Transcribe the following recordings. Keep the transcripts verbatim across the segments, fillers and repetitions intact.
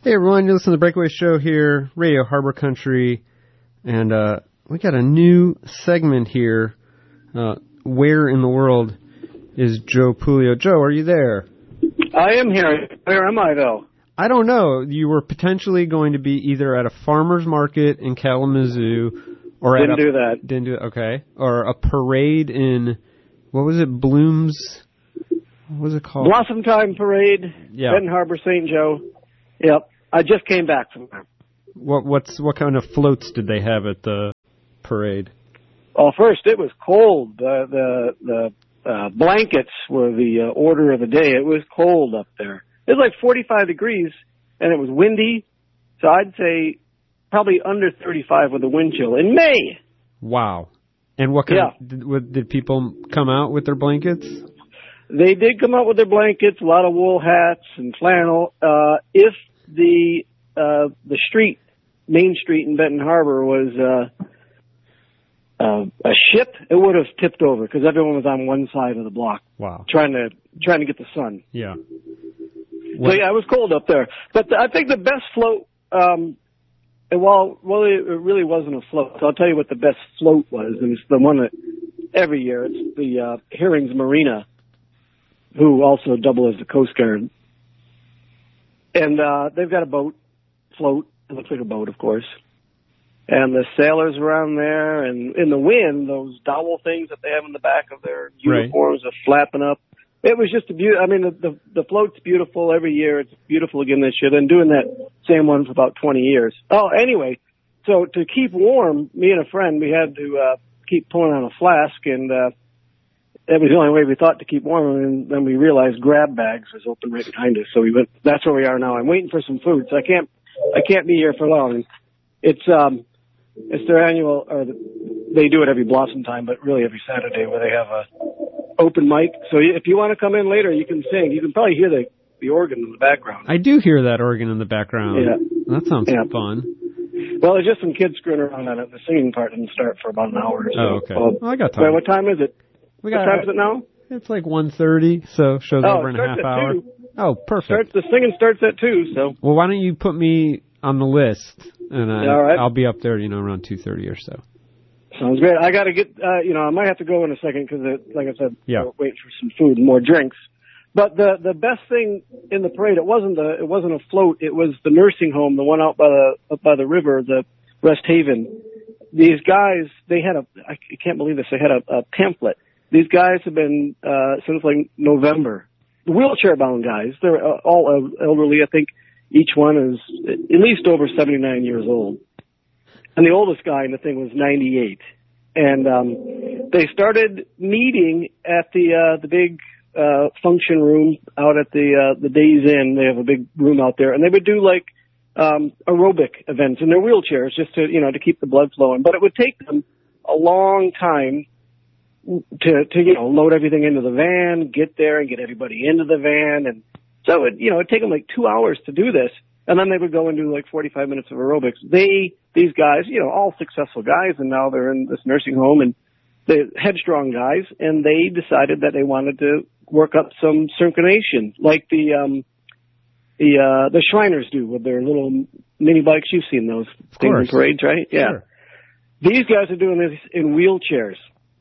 Hey everyone, you're listening to the Breakaway Show here, Radio Harbor Country, and uh, we got a new segment here. Uh, where in the world is Joe Puleo? Joe, are you there? I am here. Where am I, though? I don't know. You were potentially going to be either at a farmer's market in Kalamazoo, or didn't at a, do that. Didn't do it. Okay, or a parade in what was it? Blooms. What was it called? Blossom Time Parade. Yeah. Benton Harbor, Saint Joe. Yep. I just came back from there. What what's what kind of floats did they have at the parade? Well, first it was cold. The the the uh, blankets were the uh, order of the day. It was cold up there. It was like forty-five degrees, and it was windy. So I'd say probably under thirty-five with a wind chill in May. Wow. And what kind yeah. of, did, what, did people come out with their blankets? They did come out with their blankets, a lot of wool hats and flannel. Uh, if the uh, the street, Main Street in Benton Harbor was uh, uh, a ship, it would have tipped over because everyone was on one side of the block. Wow. Trying to trying to get the sun. Yeah. What? So yeah, it was cold up there. But the, I think the best float, um, and while well, it, it really wasn't a float. So I'll tell you what the best float was, and it's the one that every year it's the uh, Herrings Marina, who also double as the Coast Guard. And uh, they've got a boat, float. It looks like a boat, of course. And the sailors around there, and in the wind, those dowel things that they have in the back of their uniforms right. are flapping up. It was just a beautiful, I mean, the, the the float's beautiful every year. It's beautiful again this year. Been doing that same one for about twenty years. Oh, anyway, so to keep warm, me and a friend, we had to uh, keep pulling on a flask, and uh, that was the only way we thought to keep warm. And then we realized Grab Bags was open right behind us, so we went. That's where we are now. I'm waiting for some food, so I can't I can't be here for long. It's um it's their annual, or the, they do it every Blossom Time, but really every Saturday where they have a open mic. So if you want to come in later, you can sing. You can probably hear the the organ in the background. I do hear that organ in the background. Yeah, that sounds yeah. fun. Well, there's just some kids screwing around on it. The singing part didn't start for about an hour or so. Oh, okay. Well, well, I got time. Wait, what time is it? We got, what time is it now? It's like one thirty, so show's oh, over in a half at hour. two. Oh, perfect. Starts, the singing starts at two, so. Well, why don't you put me on the list, and I, All right. I'll be up there, you know, around two thirty or so. Sounds great. I got to get, uh, you know, I might have to go in a second because, like I said, yeah. we're waiting for some food and more drinks. But the the best thing in the parade, it wasn't the it wasn't a float. It was the nursing home, the one out by the up by the river, the Rest Haven. These guys, they had a, I can't believe this, they had a, a pamphlet. These guys have been uh, since like November. The wheelchair-bound guys, they're uh, all elderly. I think each one is at least over seventy-nine years old. And the oldest guy in the thing was ninety-eight. And um, they started meeting at the uh, the big uh, function room out at the uh, the Days Inn. They have a big room out there, and they would do like um, aerobic events in their wheelchairs just to you know to keep the blood flowing. But it would take them a long time to to you know load everything into the van, get there, and get everybody into the van, and so it you know it'd take them like two hours to do this. And then they would go and do like forty-five minutes of aerobics. They, these guys, you know, all successful guys, and now they're in this nursing home, and they're headstrong guys, and they decided that they wanted to work up some circulation, like the um, the uh, the Shriners do with their little mini bikes. You've seen those things in parades, right? Yeah. Sure. These guys are doing this in wheelchairs.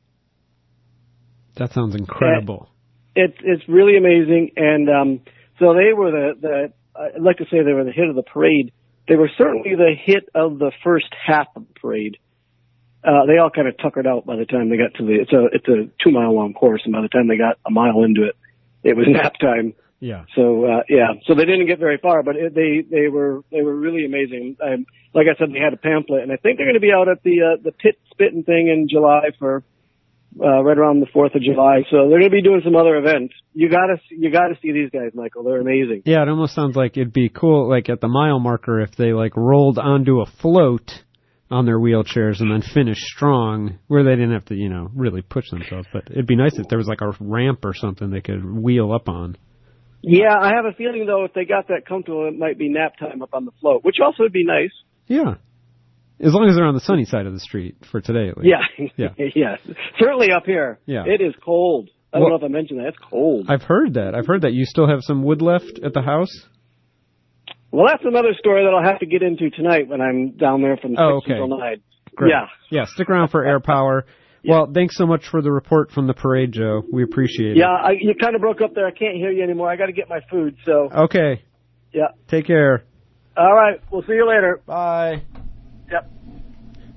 That sounds incredible. And it's it's really amazing, and um, so they were the the. I'd like to say they were the hit of the parade. They were certainly the hit of the first half of the parade. Uh, they all kind of tuckered out by the time they got to the, it's a, it's a two mile long course, and by the time they got a mile into it, it was nap time. Yeah. So, uh, yeah, so they didn't get very far, but it, they, they were, they were really amazing. Um, like I said, they had a pamphlet, and I think they're going to be out at the, uh, the pit spitting thing in July for, Uh, right around the fourth of July. So they're going to be doing some other events. You gotta, you gotta see these guys, Michael. They're amazing. Yeah, it almost sounds like it'd be cool, like at the mile marker, if they like rolled onto a float on their wheelchairs and then finished strong, where they didn't have to, you know, really push themselves. But it'd be nice if there was like a ramp or something they could wheel up on. Yeah, I have a feeling though, if they got that comfortable, it might be nap time up on the float, which also would be nice. Yeah. As long as they're on the sunny side of the street for today, at least. Yeah. Yeah. Yes. Certainly up here. Yeah. It is cold. I don't well, know if I mentioned that. It's cold. I've heard that. I've heard that. You still have some wood left at the house? Well, that's another story that I'll have to get into tonight when I'm down there from oh, six okay. until nine. Great. Yeah. Yeah, stick around for Air Power. Yeah. Well, thanks so much for the report from the parade, Joe. We appreciate yeah, it. Yeah, you kind of broke up there. I can't hear you anymore. I got to get my food, so. Okay. Yeah. Take care. All right. We'll see you later. Bye. Yep.